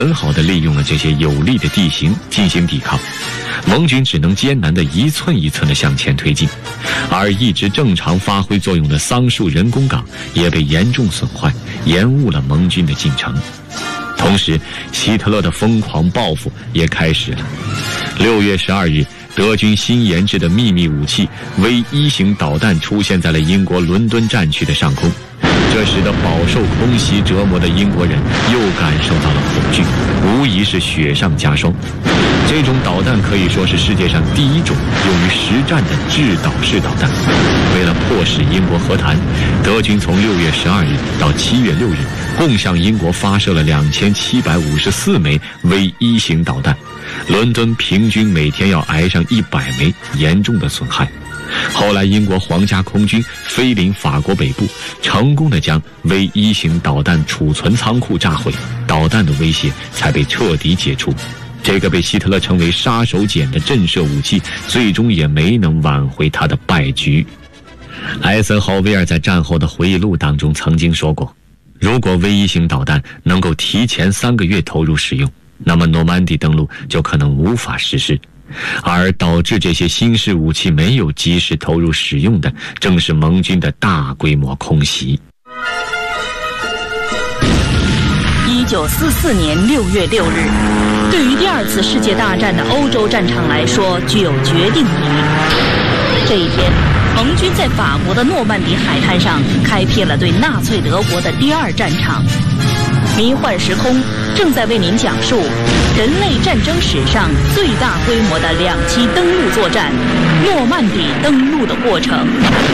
很好地利用了这些有利的地形进行抵抗，盟军只能艰难地一寸一寸地向前推进，而一直正常发挥作用的桑树人工港也被严重损坏，延误了盟军的进程。同时，希特勒的疯狂报复也开始了。6月12日，德军新研制的秘密武器V1型导弹出现在了英国伦敦战区的上空，这使得饱受空袭折磨的英国人又感受到了恐惧，无疑是雪上加霜。这种导弹可以说是世界上第一种用于实战的制导式导弹。为了迫使英国和谈，德军从6月12日到7月6日共向英国发射了2754枚V1型导弹，伦敦平均每天要挨上100枚，严重的损害。后来英国皇家空军飞临法国北部，成功地将V1型导弹储存仓库炸毁，导弹的威胁才被彻底解除。这个被希特勒称为杀手锏的震慑武器，最终也没能挽回他的败局。艾森豪威尔在战后的回忆录当中曾经说过，如果V1型导弹能够提前3个月投入使用，那么诺曼底登陆就可能无法实施。而导致这些新式武器没有及时投入使用的，正是盟军的大规模空袭。 1944年6月6日，对于第2次世界大战的欧洲战场来说具有决定意义。这一天，盟军在法国的诺曼底海滩上开辟了对纳粹德国的第2战场。迷幻时空正在为您讲述人类战争史上最大规模的2期登陆作战——诺曼底登陆的过程。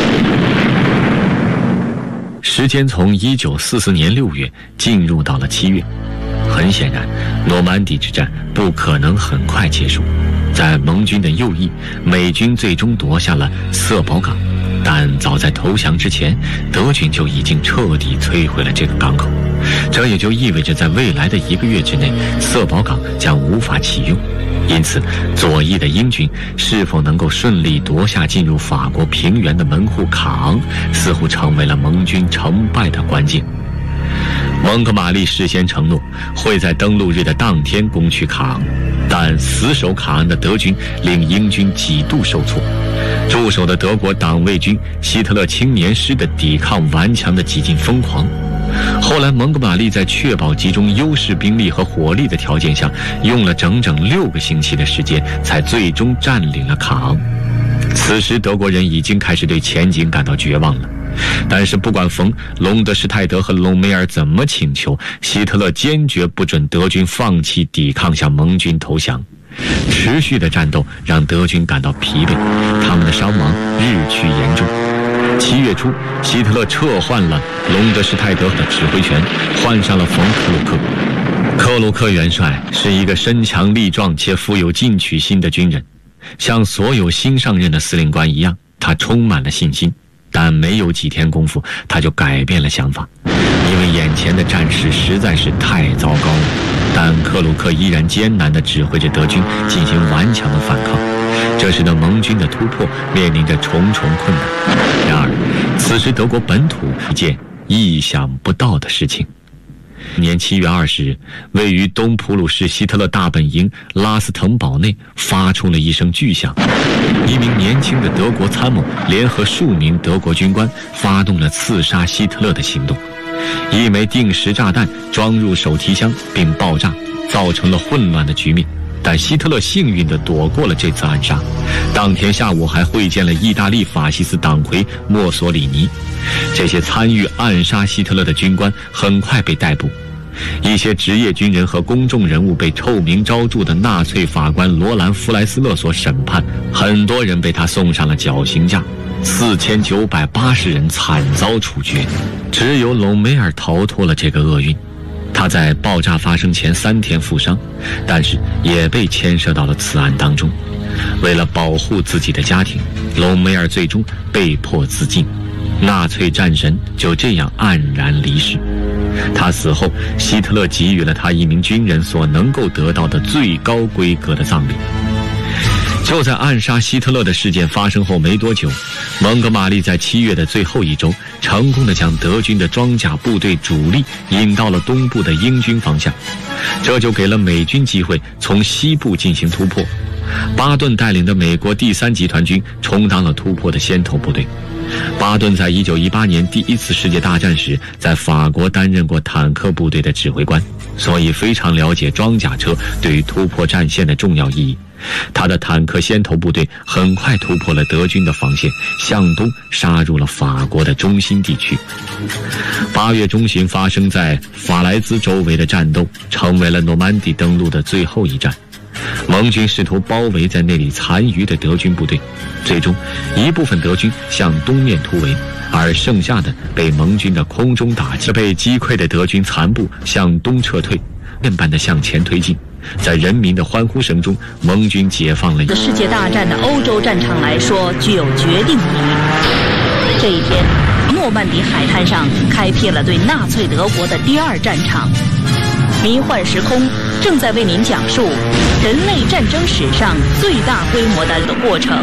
时间从1944年6月进入到了7月，很显然，诺曼底之战不可能很快结束。在盟军的右翼，美军最终夺下了瑟堡港，但早在投降之前，德军就已经彻底摧毁了这个港口。这也就意味着在未来的1个月之内，瑟堡港将无法启用。因此，左翼的英军是否能够顺利夺下进入法国平原的门户卡昂，似乎成为了盟军成败的关键。蒙哥马利事先承诺会在登陆日的当天攻取卡昂，但死守卡昂的德军令英军几度受挫。驻守的德国党卫军希特勒青年师的抵抗顽强的几近疯狂。后来蒙哥马利在确保集中优势兵力和火力的条件下，用了整整6个星期的时间，才最终占领了卡昂。此时德国人已经开始对前景感到绝望了，但是不管冯·隆德施泰德和隆美尔怎么请求，希特勒坚决不准德军放弃抵抗，向盟军投降。持续的战斗让德军感到疲惫，他们的伤亡日趋严重。7月初，希特勒撤换了隆德施泰德的指挥权，换上了冯·克鲁克。克鲁克元帅是一个身强力壮且富有进取心的军人，像所有新上任的司令官一样，他充满了信心。但没有几天功夫，他就改变了想法，因为眼前的战事实在是太糟糕了。但克鲁克依然艰难地指挥着德军进行顽强的反抗，这使得盟军的突破面临着重重困难。然而，此时德国本土一件意想不到的事情。年7月20日，位于东普鲁士希特勒大本营拉斯滕堡内发出了一声巨响，一名年轻的德国参谋联合数名德国军官发动了刺杀希特勒的行动。一枚定时炸弹装入手提箱并爆炸，造成了混乱的局面，但希特勒幸运地躲过了这次暗杀。当天下午还会见了意大利法西斯党魁墨索里尼。这些参与暗杀希特勒的军官很快被逮捕，一些职业军人和公众人物被臭名昭著的纳粹法官罗兰·弗莱斯勒所审判，很多人被他送上了绞刑架，4980人惨遭处决。只有隆美尔逃脱了这个厄运，他在爆炸发生前3天负伤，但是也被牵涉到了此案当中。为了保护自己的家庭，隆美尔最终被迫自尽，纳粹战神就这样黯然离世。他死后，希特勒给予了他一名军人所能够得到的最高规格的葬礼。就在暗杀希特勒的事件发生后没多久，蒙哥马利在7月的最后一周成功地将德军的装甲部队主力引到了东部的英军方向。 这就给了美军机会从西部进行突破。巴顿带领的美国第3集团军充当了突破的先头部队。巴顿在1918年第1次世界大战时在法国担任过坦克部队的指挥官，所以非常了解装甲车对于突破战线的重要意义。他的坦克先头部队很快突破了德军的防线，向东杀入了法国的中心地区。8月中旬发生在法莱兹周围的战斗成为了诺曼底登陆的最后一战。盟军试图包围在那里残余的德军部队，最终一部分德军向东面突围，而剩下的被盟军的空中打击，被击溃的德军残部向东撤退，面般的向前推进。在人民的欢呼声中，盟军解放了世界大战的欧洲战场来说具有决定意义。这一天，诺曼底海滩上开辟了对纳粹德国的第2战场。迷幻时空正在为您讲述人类战争史上最大规模的过程。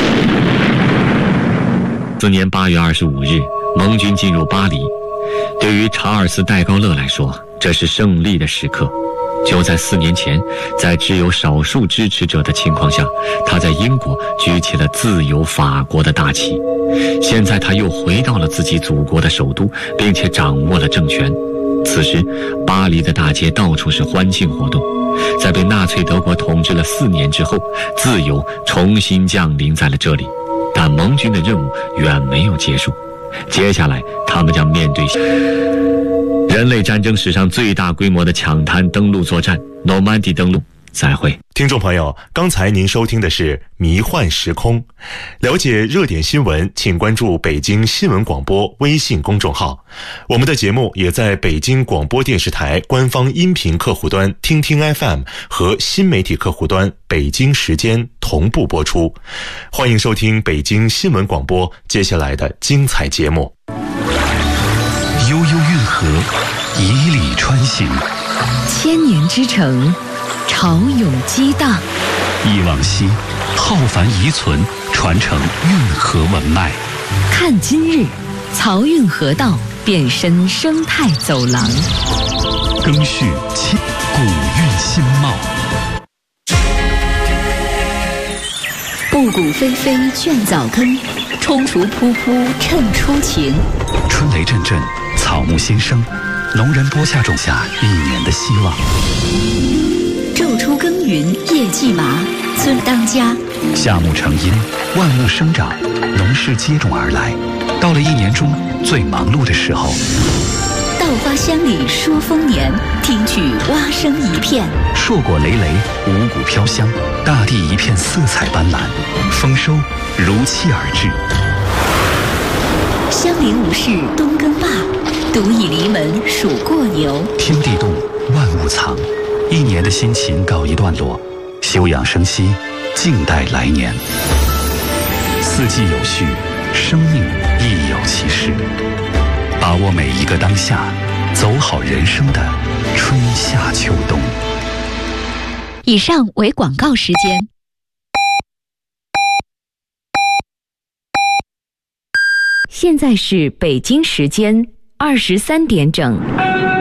4年8月25日，盟军进入巴黎。对于查尔斯·戴高乐来说，这是胜利的时刻。就在4年前，在只有少数支持者的情况下，他在英国举起了自由法国的大旗。现在他又回到了自己祖国的首都，并且掌握了政权。此时，巴黎的大街到处是欢庆活动。在被纳粹德国统治了4年之后，自由重新降临在了这里。但盟军的任务远没有结束，接下来他们将面对人类战争史上最大规模的抢滩登陆作战——诺曼底登陆。再会， 听众朋友，刚才您收听的是《迷幻时空》。了解热点新闻，请关注北京新闻广播微信公众号。我们的节目也在北京广播电视台官方音频客户端听听 FM 和新媒体客户端北京时间同步播出。欢迎收听北京新闻广播接下来的精彩节目。 悠悠运河，以礼穿行， 千年之城，潮涌激荡。 忆往昔，浩繁遗存，传承运河文脉。 看今日，漕运河道变身生态走廊， 更续古韵新貌。 布谷霏霏倦早更，踌躇扑扑趁初晴。 春雷阵阵，草木新生，农人播下种下1年的希望。 昼出耕耘夜绩麻，村当家。 夏木成荫，万物生长，农事接踵而来。到了1年中最忙碌的时候， 稻花香里说丰年，听取蛙声一片。 硕果累累，五谷飘香，大地一片色彩斑斓，丰收如期而至。 香菱无事冬耕罢，独倚篱门数过牛。 天地动，万物藏，1年的辛勤告一段落，休养生息，静待来年。四季有序，生命亦有其事。把握每一个当下，走好人生的春夏秋冬。 以上为广告时间。现在是北京时间23点整。